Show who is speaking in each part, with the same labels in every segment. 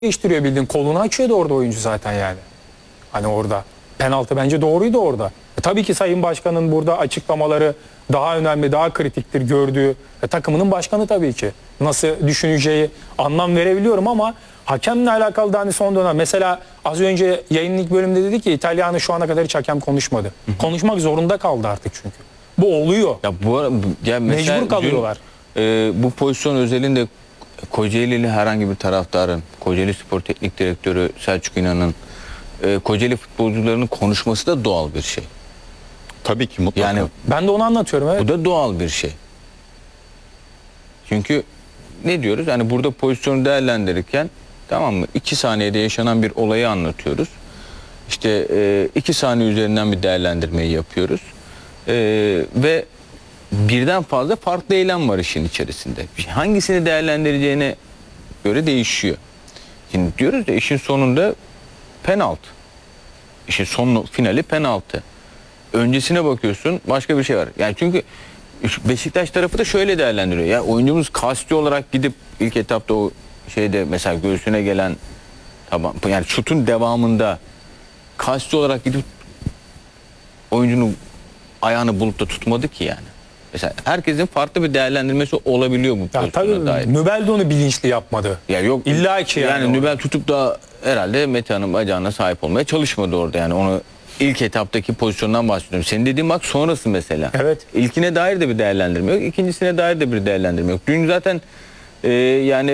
Speaker 1: değiştiriyor bildiğin. Kolunu açıyordu orada oyuncu zaten yani. Hani orada. Penaltı bence doğruydu orada. Tabii ki Sayın Başkan'ın burada açıklamaları daha önemli, daha kritiktir gördüğü. Takımının başkanı tabii ki. Nasıl düşüneceği anlam verebiliyorum ama hakemle alakalı da hani son dönem. Mesela az önce yayının ilk bölümde dedi ki İtalyanı şu ana kadar hiç hakem konuşmadı. Konuşmak zorunda kaldı artık çünkü. Bu oluyor.
Speaker 2: Ya mesela
Speaker 1: mecbur kalıyorlar.
Speaker 2: Bu pozisyon özelinde Kocaeli'li herhangi bir taraftarın, Kocaeli Spor Teknik Direktörü Selçuk İnan'ın Kocaeli futbolcularının konuşması da doğal bir şey.
Speaker 3: Tabii ki mutlaka.
Speaker 2: Yani
Speaker 1: Ben de onu anlatıyorum. Evet.
Speaker 2: bu da doğal bir şey. Çünkü ne diyoruz? Yani burada pozisyonu değerlendirirken, tamam mı? 2 saniyede yaşanan bir olayı anlatıyoruz. İşte 2 saniye üzerinden bir değerlendirmeyi yapıyoruz. Ve birden fazla farklı eylem var işin içerisinde. Hangisini değerlendireceğine göre değişiyor. Şimdi diyoruz ya, işin sonunda penaltı. İşin son finali penaltı. Öncesine bakıyorsun, başka bir şey var. Yani çünkü Beşiktaş tarafı da şöyle değerlendiriyor. Ya oyuncumuz kasti olarak gidip ilk etapta o şeyde mesela göğsüne gelen yani şutun devamında kasti olarak gidip oyuncunun ayağını bulup da tutmadı ki yani. Mesela herkesin farklı bir değerlendirmesi olabiliyor bu pozisyona dair.
Speaker 1: Nübel de onu bilinçli yapmadı.
Speaker 2: Ya yok.
Speaker 1: İlla ki
Speaker 2: yani Nübel tutup da herhalde Metehan'ın bacağına sahip olmaya çalışmadı orada yani. Onu ilk etaptaki pozisyondan bahsediyorum. Senin dediğin bak sonrası mesela.
Speaker 1: Evet.
Speaker 2: İlkine dair de bir değerlendirme yok. İkincisine dair de bir değerlendirme yok. Dün zaten yani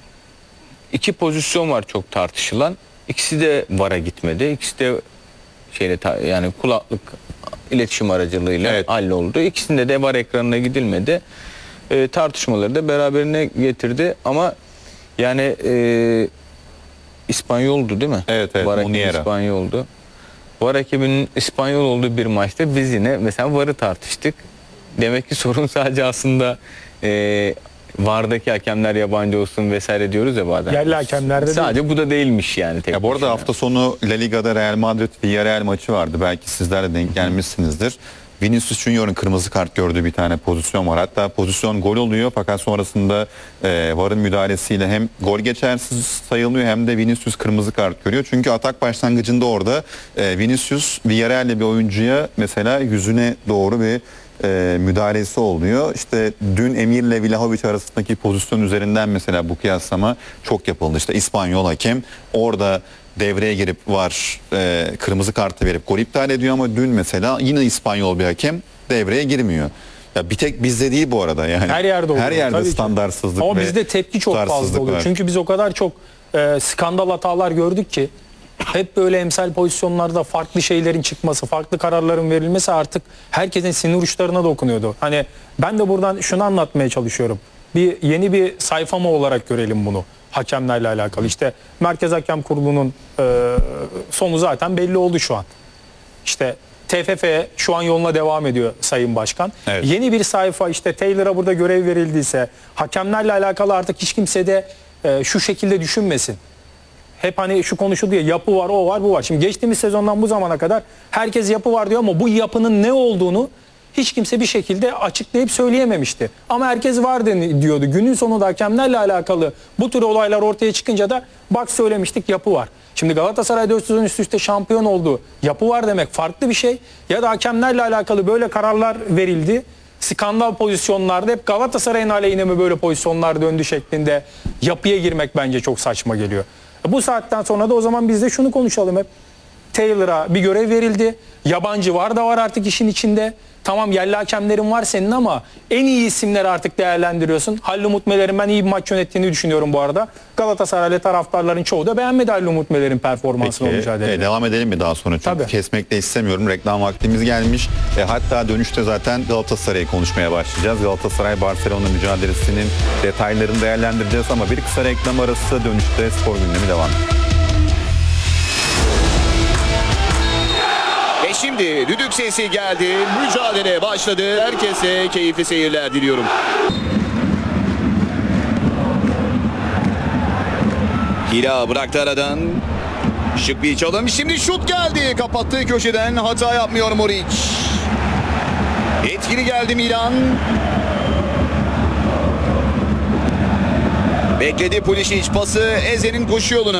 Speaker 2: 2 pozisyon var çok tartışılan. İkisi de VAR'a gitmedi. İkisi de yani kulaklık iletişim aracılığıyla halloldu. İkisinde de VAR ekranına gidilmedi. Tartışmaları da beraberine getirdi ama yani İspanyoldu değil mi?
Speaker 3: Evet,
Speaker 2: VAR hakemi
Speaker 3: Muniera.
Speaker 2: İspanyoldu. VAR hakeminin İspanyol olduğu bir maçta biz yine mesela VAR'ı tartıştık. Demek ki sorun sadece aslında VAR'daki hakemler yabancı olsun vesaire diyoruz ya bazen.
Speaker 1: Yerli hakemlerde
Speaker 2: sadece bu da değilmiş yani.
Speaker 3: Ya bu arada hafta sonu La Liga'da Real Madrid Villarreal maçı vardı. Belki sizler de denk gelmişsinizdir. Vinicius Junior'un kırmızı kart gördüğü bir tane pozisyon var. Hatta pozisyon gol oluyor fakat sonrasında VAR'ın müdahalesiyle hem gol geçersiz sayılmıyor hem de Vinicius kırmızı kart görüyor. Çünkü atak başlangıcında orada Vinicius Villarreal'li bir oyuncuya mesela yüzüne doğru bir müdahalesi oluyor. İşte dün Emir'le Vlahovic arasındaki pozisyon üzerinden mesela bu kıyaslama çok yapıldı. İşte İspanyol hakem orada devreye girip kırmızı kartı verip gol iptal ediyor ama dün mesela yine İspanyol bir hakem devreye girmiyor. Ya bir tek bizde değil bu arada yani.
Speaker 1: Her yerde oluyor.
Speaker 3: Her yerde
Speaker 1: Tabii
Speaker 3: standartsızlık
Speaker 1: ama
Speaker 3: ve
Speaker 1: bizde tepki çok fazla oluyor.
Speaker 3: var.
Speaker 1: Çünkü biz o kadar çok skandal hatalar gördük ki hep böyle emsal pozisyonlarda farklı şeylerin çıkması, farklı kararların verilmesi artık herkesin sinir uçlarına dokunuyordu. Hani ben de buradan şunu anlatmaya çalışıyorum. Yeni bir sayfa mı olarak görelim bunu hakemlerle alakalı. İşte Merkez Hakem Kurulu'nun sonu zaten belli oldu şu an. İşte TFF şu an yoluna devam ediyor Sayın Başkan.
Speaker 3: Evet.
Speaker 1: Yeni bir sayfa, işte Taylor'a burada görev verildiyse hakemlerle alakalı artık hiç kimse de şu şekilde düşünmesin. Hep hani şu konuşuldu ya, yapı var, o var, bu var. Şimdi geçtiğimiz sezondan bu zamana kadar herkes yapı var diyor ama bu yapının ne olduğunu hiç kimse bir şekilde açıklayıp söyleyememişti. Ama herkes var diyordu. Günün sonunda hakemlerle alakalı bu tür olaylar ortaya çıkınca da bak söylemiştik, yapı var. Şimdi Galatasaray 4 sezon üst üste şampiyon oldu. Yapı var demek farklı bir şey. Ya da hakemlerle alakalı böyle kararlar verildi. Skandal pozisyonlarda hep Galatasaray'ın aleyhine mi böyle pozisyonlar döndü şeklinde yapıya girmek bence çok saçma geliyor. Bu saatten sonra da o zaman biz de şunu konuşalım hep. Taylor'a bir görev verildi. Yabancı var da var artık işin içinde. Tamam, yerli hakemlerin var senin ama en iyi isimleri artık değerlendiriyorsun. Halil Umut Meler'in ben iyi bir maç yönettiğini düşünüyorum bu arada. Galatasaraylı taraftarların çoğu da beğenmedi Halil Umut Meler'in performansını o mücadelede.
Speaker 3: Devam edelim mi daha sonra? Çünkü
Speaker 1: Tabii.
Speaker 3: kesmek de istemiyorum. Reklam vaktimiz gelmiş. Hatta dönüşte zaten Galatasaray'ı konuşmaya başlayacağız. Galatasaray-Barcelona mücadelesinin detaylarını değerlendireceğiz ama bir kısa reklam arası, dönüşte spor gündemi devam ediyor.
Speaker 4: Ve şimdi düdük sesi geldi. Mücadele başladı. Herkese keyifli seyirler diliyorum. Hila bıraktı aradan. Şık bir çalım. Şimdi şut geldi. Kapattığı köşeden hata yapmıyor Moric. Etkili geldi Milan. Bekledi Pulisic, pası Eze'nin koşu yoluna.